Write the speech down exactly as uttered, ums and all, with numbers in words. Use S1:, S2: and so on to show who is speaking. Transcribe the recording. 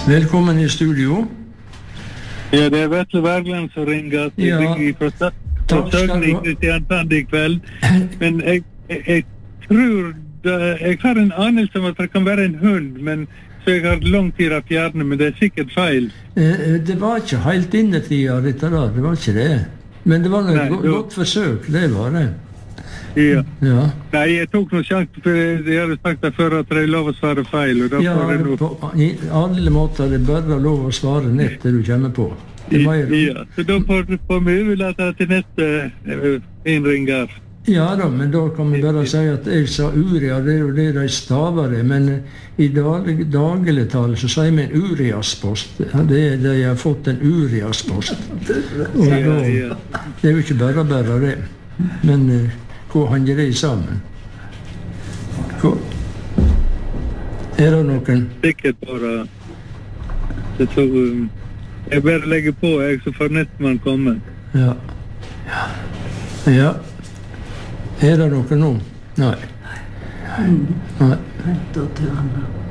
S1: Velkommen i studio.
S2: Ja, det er Vetle Bergland som ringer. Jeg ringer fra Søgn i Kristiansand i kveld. Men jeg, jeg, jeg tror det, jeg har en anelse om at det kan være en hund, men så jeg har lang tid av fjerne, men det er sikkert feil.
S1: Eh, det var ikke helt innetida dette da, det var ikke det. Men det var et godt, godt forsøk, det var det.
S2: Ja.
S1: Ja.
S2: Nei, jeg tok noe sjanse, for jeg hadde sagt det før at det er lov å svare feil. Og da
S1: ja,
S2: får jeg noe...
S1: på i alle måter det er bare lov å svare nett det du kommer på. Det
S2: mer... Ja, så da får vi uvelate til neste uh, innringer.
S1: Ja da, men da kan vi bare si at jeg sa uria, det er jo det de staver det, men i dag, daglig tale så sier vi en uriaspost. Det er det jeg har fått en uriaspost. Og da, det er jo ikke bare bare det. Men uh, hvor henger det sammen? Hvor? Er det noen?
S2: Sikkert bare. Det tror um, jeg bare legger på, jeg, så får nettmann komme.
S1: Ja. Ja. Ja. Er det noe nå? Nei. Nei.
S3: Vent da til han.